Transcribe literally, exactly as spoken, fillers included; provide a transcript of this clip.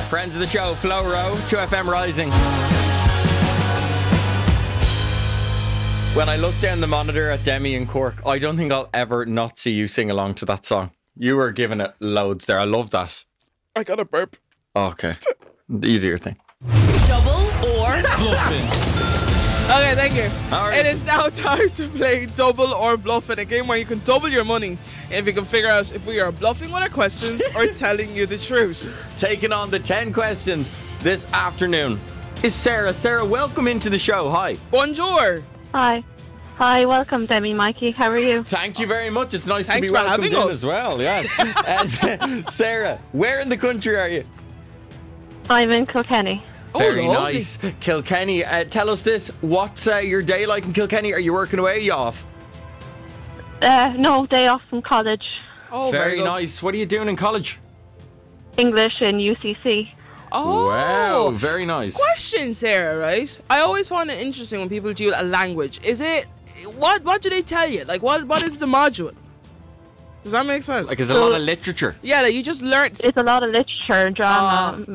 Friends of the show, Flow Row, two F M Rising. When I look down the monitor at Demi in Cork, I don't think I'll ever not see you sing along to that song. You were giving it loads there. I love that. I got a burp. Okay. You do your thing. Double or Bluffing. Okay, thank you. All right. It is now time to play Double or Bluffing, a game where you can double your money if you can figure out if we are bluffing with our questions or telling you the truth. Taking on the ten questions this afternoon is Sarah. Sarah, welcome into the show. Hi. Bonjour. Hi. Hi, welcome Demi, Mikey. How are you? Thank you very much. It's nice Thanks to be for welcomed having in us. as well. Yes. And, Sarah, where in the country are you? I'm in Kilkenny. Oh, Very lovely. nice. Kilkenny. Uh, tell us this. What's uh, your day like in Kilkenny? Are you working away? Are you off? Uh, no, day off from college. Oh, very very good. nice. What are you doing in college? English in U C C. Oh. Wow. Very nice. Question, Sarah, right? I always find it interesting when people do a language. Is it, what What do they tell you? Like, what what is the module? Does that make sense? Like, is a So- lot of literature? yeah, like you just learnt. It's a lot of literature and drama. Ah.